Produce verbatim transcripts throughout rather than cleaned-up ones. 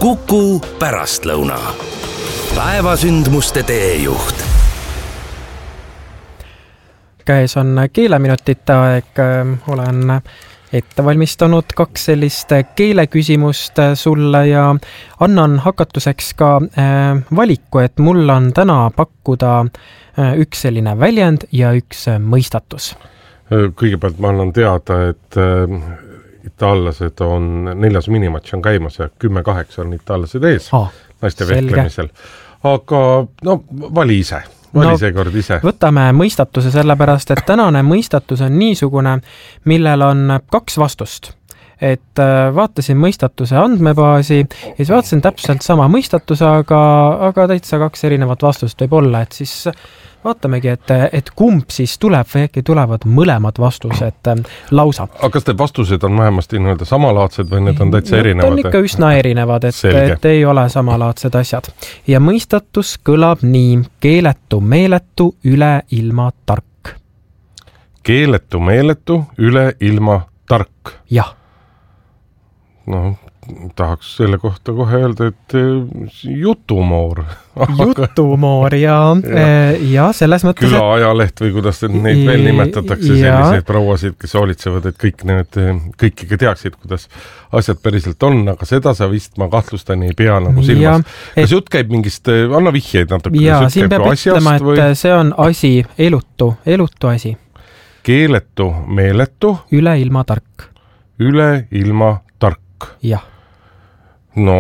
Kuku pärastlõuna. Päevasündmuste teejuht. Käes on keeleminutite aeg. Olen ette valmistanud kaks sellist keeleküsimust sulle ja annan hakatuseks ka valiku, et mul on täna pakkuda üks selline väljend ja üks mõistatus. Kõigepealt ma annan teada, et itaallased on, neljas minimatš on käimas ja kümme kaheksa on itaallased ees ah, naiste vehklemisel. Aga no, vali ise. Vali no, seekord ise. Võtame mõistatuse sellepärast, et tänane mõistatus on niisugune, millel on kaks vastust. Et vaatasin mõistatuse andmebaasi ja siis vaatasin täpselt sama mõistatuse, aga, aga täitsa kaks erinevat vastust võib olla, et siis vaatamegi, et, et kumb siis tuleb või äkki tulevad mõlemad vastused lausa. Aga kas te vastused on vähemasti nii-öelda samalaadsed või need on täitsa erinevad? Need on ikka üsna erinevad, et, et ei ole samalaadsed asjad. Ja mõistatus kõlab nii: keeletu meeletu üle ilma tark. Keeletu meeletu üle ilma tark. Jah. No, tahaks selle kohta kohe öelda, et jutumoor. Jutumoor, jaa. Ja, ja selles mõttes... Küla ajaleht või kuidas neid veel nimetatakse, selliseid prouasid, kes hoolitsevad, et kõik need, kõik ikka teaksid, kuidas asjad päriselt on, aga seda sa vist ma kahtlustani ei pea nagu silmas. Ja, kas et... jutt käib mingist, anna vihjeid natuke. Jaa, siin peab ütlema, et või... see on asi, elutu, elutu asi. Keeletu meeletu. Üle ilma tark. Üle ilma tark. Jah. No,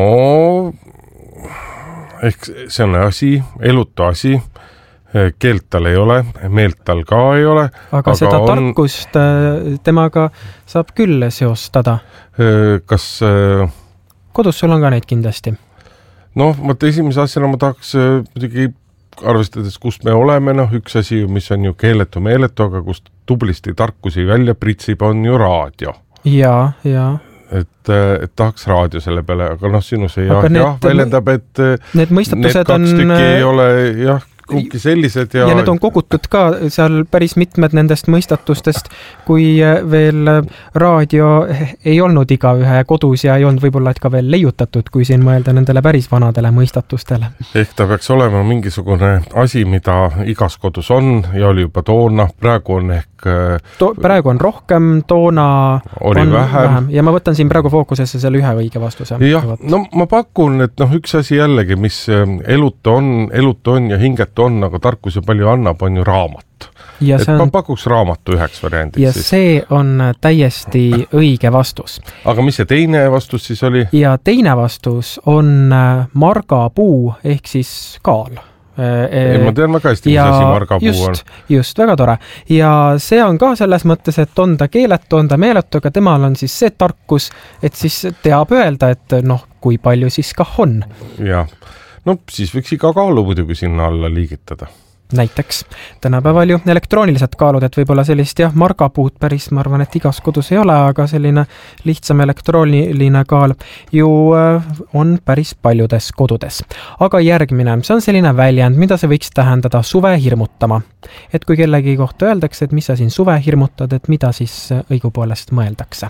ehk see on asi, elutu asi, keelt tal ei ole, meelt tal ka ei ole. Aga, aga seda on... tarkust temaga saab küll seostada. Kas... Kodus sul on ka neid kindlasti? No, mõte esimese asjana ma tahaks muidugi arvestades, kust me oleme, noh, üks asi, mis on ju keeletu meeletu, aga kust tublisti tarkusi välja pritsib, on ju raadio. Jaa, jaa. Et, et tahaks raadio selle peale, aga noh, sinus ei jah, jah, väljendab, et need mõistatused need kaks on... tükki ei ole jah, kumbki sellised ja... ja need on kogutud ka seal päris mitmed nendest mõistatustest, kui veel raadio ei olnud iga ühe kodus ja ei olnud võib-olla ka veel leiutatud, kui siin mõelda nendele päris vanadele mõistatustele. Ehk ta peaks olema mingisugune asi, mida igas kodus on ja oli juba toona, praegu on ehk To, praegu on rohkem, toona oli on vähem. vähem. Ja ma võtan siin praegu fookusesse selle ühe õige vastuse. Jah, no ma pakun, et noh, üks asi jällegi, mis elutu on, elutu on ja hingetu on, aga tarkus ju palju annab, on ju raamat. Ja et on... ma pakuks raamatu üheks variandiks. Ja siis. See on täiesti õige vastus. Aga mis see teine vastus siis oli? Ja teine vastus on margapuu ehk siis kaal. Ei, ma tean väga hästi, mis asi margapuu just, on. Just, väga tore. Ja see on ka selles mõttes, et on ta keeletu, on ta meeletu, aga temal on siis see tarkus, et siis teab öelda, et noh, kui palju siis kah on. Ja, no siis võiks iga kaalu muidugi sinna alla liigitada. Näiteks tänapäeval ju elektroonilised kaalud, et võib-olla sellist jah, margapuud päris, ma arvan, et igas kodus ei ole, aga selline lihtsam elektrooniline kaal ju on päris paljudes kodudes. Aga järgmine, see on selline väljend, mida see võiks tähendada suve hirmutama. Et kui kellegi kohta öeldakse, et mis sa siin suve hirmutad, et mida siis õigupoolest mõeldakse?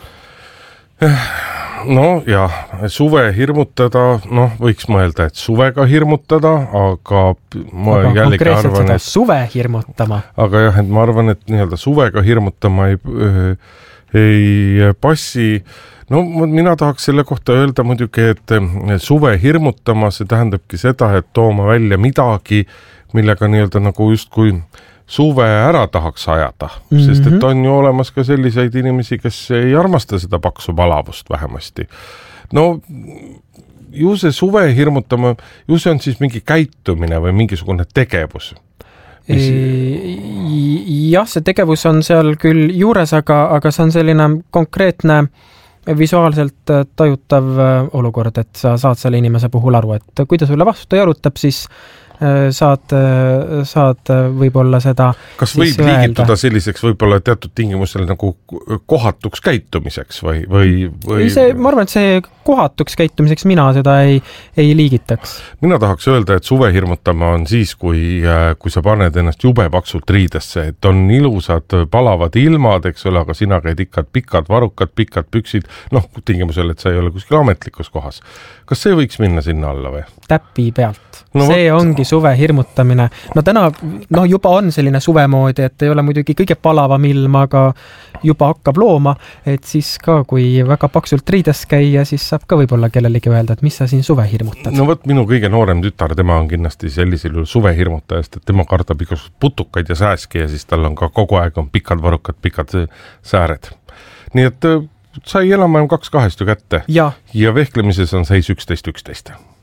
No ja suve hirmutada, noh, võiks mõelda, et suvega hirmutada, aga ma aga jällegi arvan, et suve hirmutama. Aga jah, et ma arvan, et nii-öelda suvega hirmutama ei, ei passi. No mina tahaks selle kohta öelda muidugi, et suve hirmutama, see tähendabki seda, et tooma välja midagi, millega nii-öelda nagu justkui suve ära tahaks ajada, mm-hmm. sest et on ju olemas ka selliseid inimesi, kes ei armasta seda paksu palavust vähemasti. No, ju see suve hirmutama, ju see on siis mingi käitumine või mingisugune tegevus. Mis... Jah, see tegevus on seal küll juures, aga, aga see on selline konkreetne visuaalselt tajutav olukord, et sa saad selle inimese puhul aru, et kui ta sulle vastu jalutab, siis saad, saad võib-olla seda kas võib liigituda selliseks võib-olla teatud tingimusel nagu kohatuks käitumiseks või, või, või... See, ma arvan, et see kohatuks käitumiseks mina seda ei, ei liigitaks. Mina tahaks öelda, et suve hirmutama on siis, kui, kui sa paned ennast jube paksult riidesse, et on ilusad palavad ilmad, eks ole, aga sina käid ikka pikad varukad, pikad püksid, noh, tingimusel, et sa ei ole kuskil ametlikus kohas. Kas see võiks minna sinna alla või? Täpi pealt. No, see võt... ongi suve hirmutamine. No täna no, juba on selline suve moodi, et ei ole muidugi kõige palavam ilm, aga juba hakkab looma, et siis ka, kui väga paksult riides käia, siis saab ka võib-olla kellelegi öelda, et mis sa siin suve hirmutad. No võt, minu kõige noorem tütar, tema on kindlasti sellisel juhul suve hirmutajast, et tema kardab igasugused putukaid ja sääski ja siis tal on ka kogu aeg on pikad varukad, pikad sääred. Nii et sai elama kaks kahest ju kätte. Ja, ja vehklemises on seis üksteist üksteist.